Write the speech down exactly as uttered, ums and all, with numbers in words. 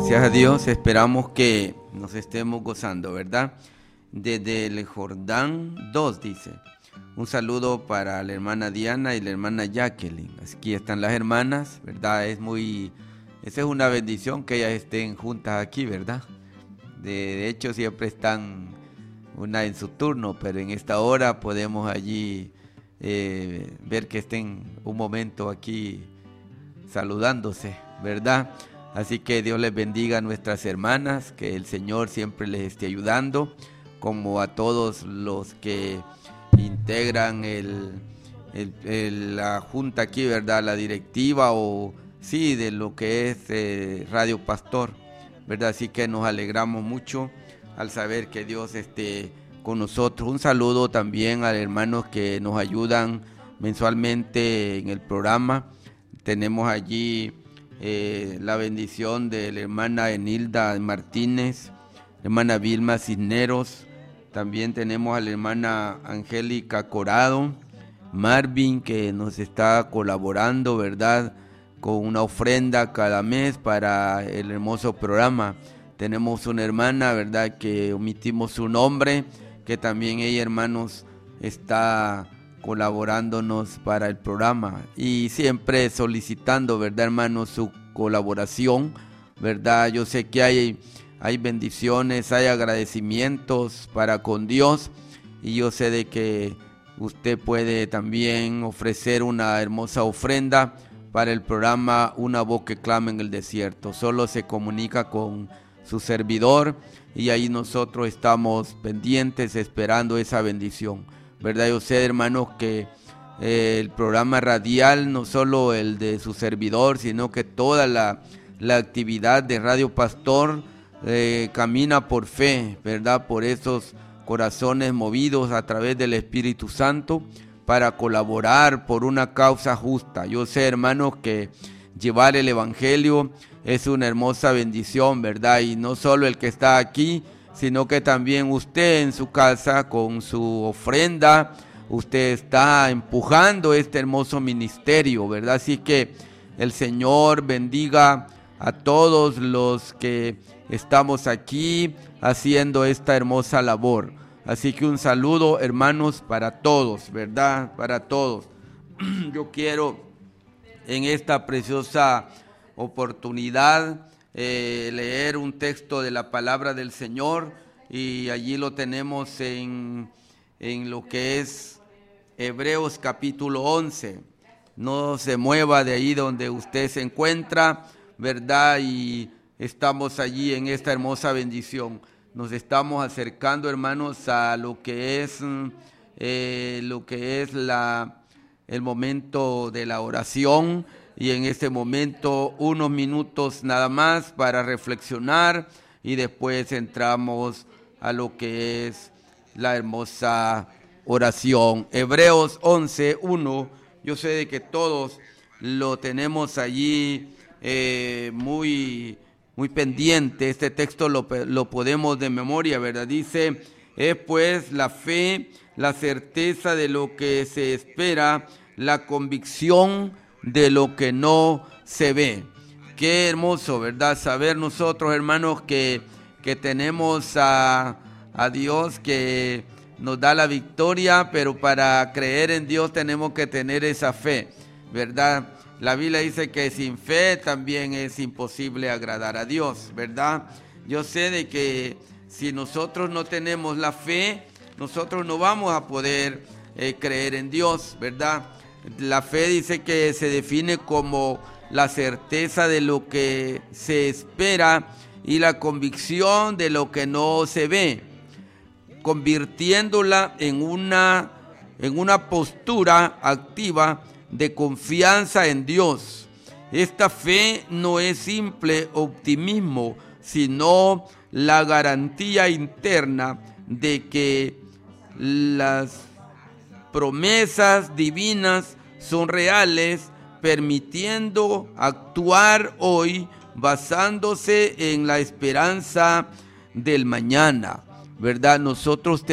Gracias a Dios, esperamos que nos estemos gozando, ¿verdad? Desde el Jordán dos dice, un saludo para la hermana Diana y la hermana Jacqueline. Aquí están las hermanas, ¿verdad? Es muy, esa es una bendición que ellas estén juntas aquí, ¿verdad? De, de hecho siempre están una en su turno, pero en esta hora podemos allí eh, ver que estén un momento aquí saludándose, ¿verdad? Así que Dios les bendiga a nuestras hermanas, que el Señor siempre les esté ayudando, como a todos los que integran el, el, el, la junta aquí, ¿verdad? La directiva o sí, de lo que es eh, Radio Pastor, ¿verdad? Así que nos alegramos mucho al saber que Dios esté con nosotros. Un saludo también a los hermanos que nos ayudan mensualmente en el programa. Tenemos allí eh, la bendición de la hermana Enilda Martínez, la hermana Vilma Cisneros. También tenemos a la hermana Angélica Corado, Marvin, que nos está colaborando, ¿verdad?, con una ofrenda cada mes para el hermoso programa. Tenemos una hermana, ¿verdad?, que omitimos su nombre, que también ella, hermanos, está colaborándonos para el programa y siempre solicitando, ¿verdad, hermanos, su colaboración, ¿verdad? Yo sé que hay, hay bendiciones, hay agradecimientos para con Dios y yo sé de que usted puede también ofrecer una hermosa ofrenda para el programa Una Voz que Clama en el Desierto. Solo se comunica con su servidor y ahí nosotros estamos pendientes esperando esa bendición, ¿verdad? Yo sé, hermanos, que eh, el programa radial, no solo el de su servidor, sino que toda la, la actividad de Radio Pastor eh, camina por fe, ¿verdad? Por esos corazones movidos a través del Espíritu Santo para colaborar por una causa justa. Yo sé, hermanos, que llevar el Evangelio es una hermosa bendición, ¿verdad? Y no solo el que está aquí, sino que también usted en su casa con su ofrenda, usted está empujando este hermoso ministerio, ¿verdad? Así que el Señor bendiga a todos los que estamos aquí haciendo esta hermosa labor. Así que un saludo, hermanos, para todos, ¿verdad? Para todos. Yo quiero en esta preciosa oportunidad Eh, leer un texto de la palabra del Señor y allí lo tenemos en, en lo que es Hebreos capítulo once. No se mueva de ahí donde usted se encuentra, ¿verdad? Y estamos allí en esta hermosa bendición. Nos estamos acercando, hermanos, a lo que es eh, lo que es la el momento de la oración. Y en este momento unos minutos nada más para reflexionar y después entramos a lo que es la hermosa oración. Hebreos once, uno, yo sé de que todos lo tenemos allí eh, muy, muy pendiente. Este texto lo, lo podemos de memoria, ¿verdad? Dice, es pues la fe, la certeza de lo que se espera, la convicción de lo que no se ve. Qué hermoso, ¿verdad? Saber nosotros, hermanos, que, que tenemos a, a Dios que nos da la victoria, pero para creer en Dios tenemos que tener esa fe, ¿verdad? La Biblia dice que sin fe también es imposible agradar a Dios, ¿verdad? Yo sé de que si nosotros no tenemos la fe, nosotros no vamos a poder eh, creer en Dios, ¿verdad? La fe dice que se define como la certeza de lo que se espera y la convicción de lo que no se ve, convirtiéndola en una, en una postura activa de confianza en Dios. Esta fe no es simple optimismo, sino la garantía interna de que las promesas divinas son reales, permitiendo actuar hoy basándose en la esperanza del mañana, ¿verdad? Nosotros